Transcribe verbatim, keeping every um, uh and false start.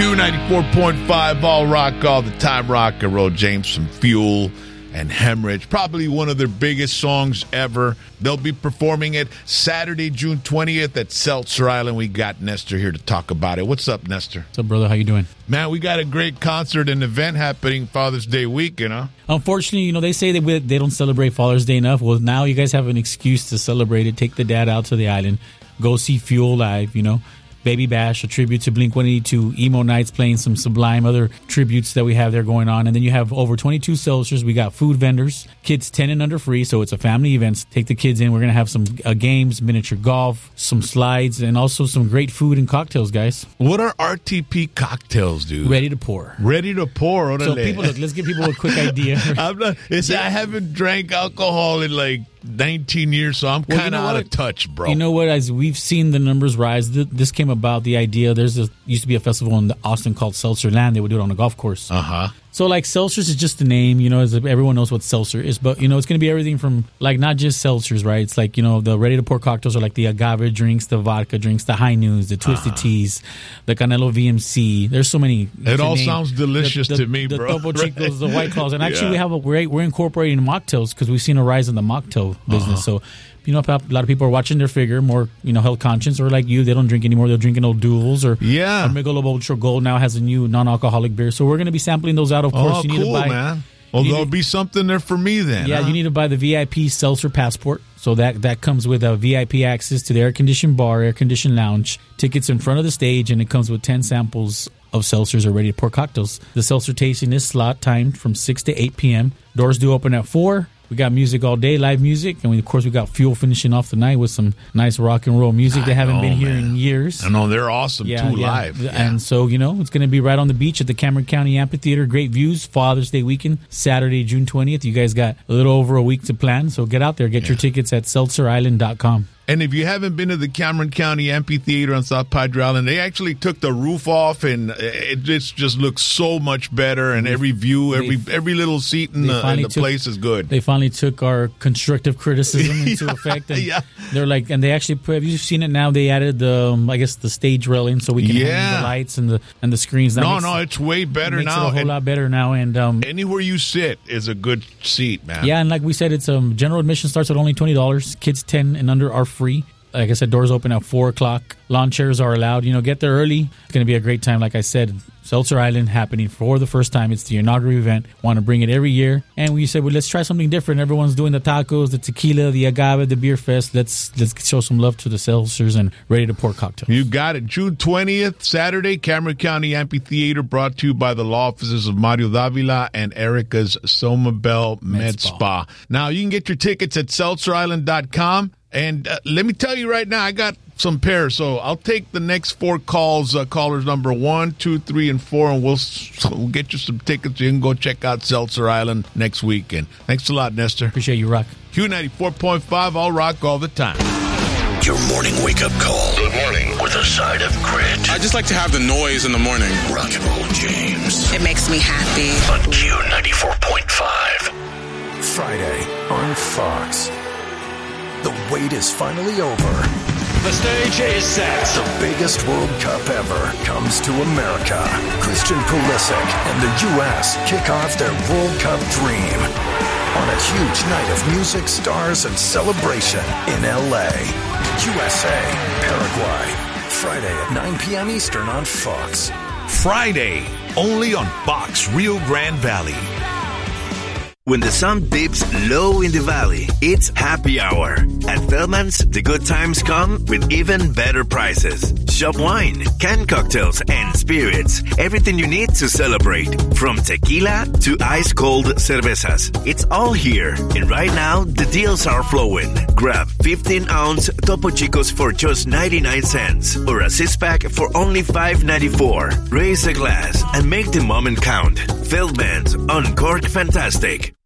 Q ninety-four point five, all rock, all the time, rock and roll. James from Fuel and Hemorrhage, probably one of their biggest songs ever. They'll be performing it Saturday, June twentieth at Seltzer Island. We got Nestor here to talk about it. What's up, Nestor? What's up, brother? How you doing? Man, we got a great concert and event happening Father's Day weekend, huh? Unfortunately, you know, they say that we, they don't celebrate Father's Day enough. Well, now you guys have an excuse to celebrate it. Take the dad out to the island. Go see Fuel live, you know. Baby Bash, a tribute to Blink one eighty-two, Emo Nights playing some Sublime, other tributes that we have there going on. And then you have over twenty-two Seltzers. We got food vendors, kids ten and under free, so it's a family event. Take the kids in. We're going to have some uh, games, miniature golf, some slides, and also some great food and cocktails, guys. What are R T P cocktails, dude? Ready to pour. Ready to pour. Orale. So people, look, let's give people a quick idea. I'm not, it's, I haven't drank alcohol in like nineteen years, so I'm Well, kind of you know out what? of touch, bro. You know what? As we've seen the numbers rise, th- this came about the idea. There's a used to be a festival in Austin called Seltzer Land. They would do it on a golf course. Uh huh. So, like, seltzers is just a name, you know, as everyone knows what seltzer is. But, you know, it's going to be everything from, like, not just seltzers, right? It's like, you know, the ready-to-pour cocktails are like the agave drinks, the vodka drinks, the high noons, the twisted uh-huh. teas, the Canelo V M C. There's so many. It all name. sounds delicious the, the, to me, the bro. The Topo Chicos, the White Claws. And actually, yeah. we have a, we're, we're incorporating mocktails because we've seen a rise in the mocktail business. Uh-huh. So, you know, a lot of people are watching their figure, more, you know, health conscious, or like you, they don't drink anymore. They're drinking old duels, or yeah. or Michelob Ultra Gold now has a new non-alcoholic beer. So we're going to be sampling those out. Of course, oh, you need cool, to buy. Man. Well, there'll to, be something there for me then. Yeah, huh? you need to buy the V I P Seltzer Passport. So that, that comes with a V I P access to the air-conditioned bar, air-conditioned lounge, tickets in front of the stage, and it comes with ten samples of seltzers or ready-to-pour cocktails. The seltzer tasting is slot timed from six to eight p.m. Doors do open at four. We got music all day, live music, and we, of course we got Fuel finishing off the night with some nice rock and roll music. They haven't know, been here man. in years. I know, they're awesome yeah, too, yeah. live. Yeah. And so, you know, it's going to be right on the beach at the Cameron County Amphitheater. Great views, Father's Day weekend, Saturday, June twentieth. You guys got a little over a week to plan, so get out there. Get yeah. your tickets at seltzer island dot com. And if you haven't been to the Cameron County Amphitheater on South Padre Island, they actually took the roof off, and it just, just looks so much better. And every view, every they, every little seat in the, in the took, place is good. They finally took our constructive criticism into yeah, effect. And yeah. they're like, and they actually put, have you seen it now? They added the, um, I guess, the stage railing so we can yeah. hang the lights and the and the screens. That no, makes, no, it's way better it makes now. It a whole and lot better now. And um, anywhere you sit is a good seat, man. Yeah, and like we said, it's um general admission starts at only twenty dollars. Kids ten and under are free. Like I said, doors open at four o'clock. Lawn chairs are allowed. You know, get there early. It's going to be a great time. Like I said, Seltzer Island happening for the first time. It's the inaugural event. Want to bring it every year. And we said, well, let's try something different. Everyone's doing the tacos, the tequila, the agave, the beer fest. Let's let's show some love to the seltzers and ready-to-pour cocktails. You got it. June twentieth, Saturday, Cameron County Amphitheater, brought to you by the law offices of Mario Davila and Erica's Somabel Med, Med Spa. Spa. Now, you can get your tickets at seltzer island dot com. And uh, let me tell you right now, I got some pairs, so I'll take the next four calls, uh, callers number one, two, three, and four, and we'll, we'll get you some tickets. You can go check out Seltzer Island next weekend. Thanks a lot, Nestor. Appreciate you, Rock. Q ninety-four point five, all rock all the time. Your morning wake-up call. Good morning with a side of grit. I just like to have the noise in the morning. Rock and roll James. It makes me happy. On Q ninety-four point five. Friday on Fox. The wait is finally over. The stage is set. The biggest World Cup ever comes to America. Christian Pulisic and the U S kick off their World Cup dream on a huge night of music, stars, and celebration in L A. U S A, Paraguay. Friday at nine p.m. Eastern on Fox. Friday, only on Fox Rio Grande Valley. When the sun dips low in the valley, it's happy hour. At Feldman's, the good times come with even better prices. Shop wine, canned cocktails, and spirits. Everything you need to celebrate. From tequila to ice-cold cervezas. It's all here. And right now, the deals are flowing. Grab fifteen ounce Topo Chicos for just ninety-nine cents. Or a six-pack for only five ninety-four. Raise a glass and make the moment count. Feldman's, Uncork Fantastic.